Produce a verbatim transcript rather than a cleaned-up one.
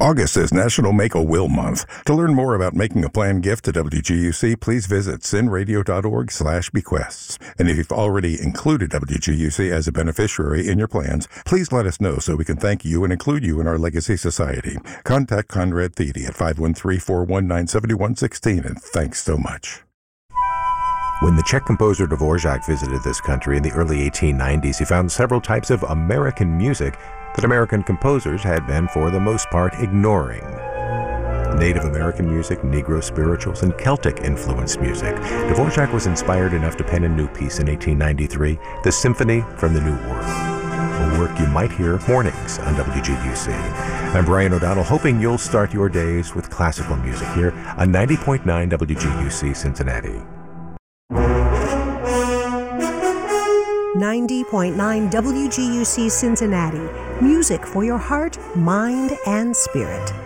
August is National Make-A-Will Month. To learn more about making a planned gift to W G U C, please visit sinradio.org slash bequests. And if you've already included W G U C as a beneficiary in your plans, please let us know so we can thank you and include you in our Legacy Society. Contact Conrad Thede at five one three, four one nine, seven one one six, and thanks so much. When the Czech composer Dvorak visited this country in the early eighteen nineties, he found several types of American music that American composers had been, for the most part, ignoring. Native American music, Negro spirituals, and Celtic-influenced music. Dvorak was inspired enough to pen a new piece in eighteen ninety-three, The Symphony from the New World, a work you might hear mornings on W G U C. I'm Brian O'Donnell, hoping you'll start your days with classical music here on ninety point nine W G U C Cincinnati. ninety point nine W G U C Cincinnati. Music for your heart, mind, and spirit.